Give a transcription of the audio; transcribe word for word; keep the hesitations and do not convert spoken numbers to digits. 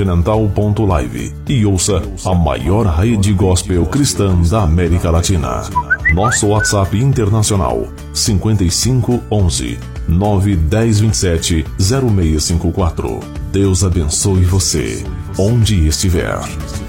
continental ponto live e ouça a maior rede gospel cristã da América Latina. Nosso WhatsApp internacional cinquenta e cinco onze, nove dez vinte e sete, zero seis cinco quatro. Deus abençoe você, onde estiver.